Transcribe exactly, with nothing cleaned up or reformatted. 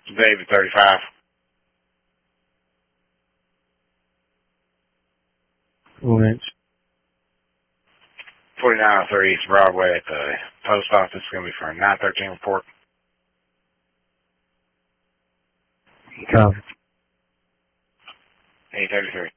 David thirty-five. Four inch. forty-nine oh three East Broadway at the post office. It's going to be for a nine thirteen report. Copy. eight thirty-three.